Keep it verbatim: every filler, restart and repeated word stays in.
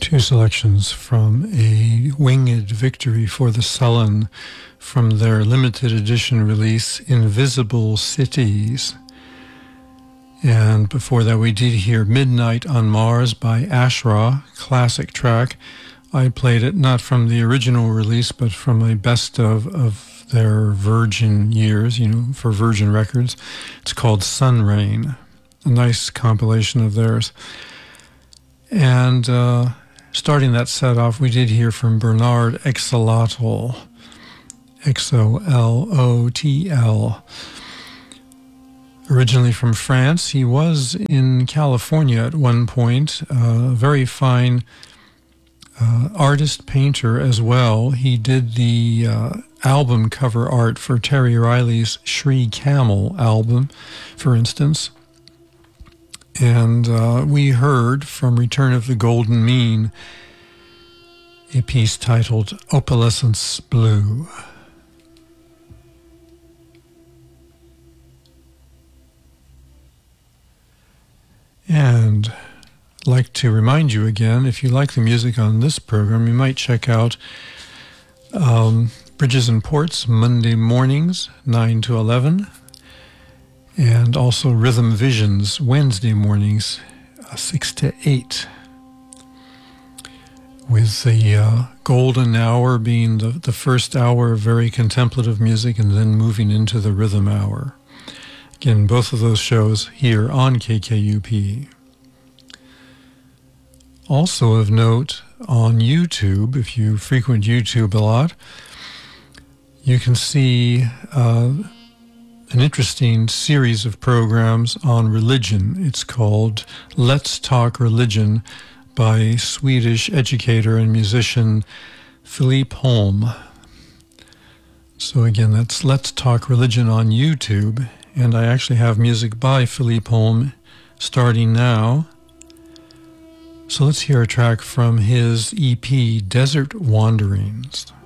Two selections from a Winged Victory for the Sullen from their limited edition release, Invisible Cities. And before that, we did hear Midnight on Mars by Ashra, classic track. I played it not from the original release, but from a best of of their Virgin years, you know, for Virgin Records. It's called Sun Rain, a nice compilation of theirs. And uh, starting that set off, we did hear from Bernard Exolotl, X O L O T L. Originally from France, he was in California at one point, a very fine uh, artist, painter as well. He did the uh, album cover art for Terry Riley's Shree Camel album, for instance. And uh, we heard from Return of the Golden Mean a piece titled Opalescence Blue. And I'd like to remind you again, if you like the music on this program, you might check out um, Bridges and Ports Monday mornings, nine to eleven, and also Rhythm Visions Wednesday mornings, uh, six to eight, with the uh, golden hour being the, the first hour of very contemplative music and then moving into the rhythm hour. Again, both of those shows here on K K U P. Also of note, on YouTube, if you frequent YouTube a lot, you can see uh, an interesting series of programs on religion. It's called Let's Talk Religion by Swedish educator and musician Philippe Holm. So again, that's Let's Talk Religion on YouTube. And I actually have music by Philippe Holm starting now. So let's hear a track from his E P, Desert Wanderings.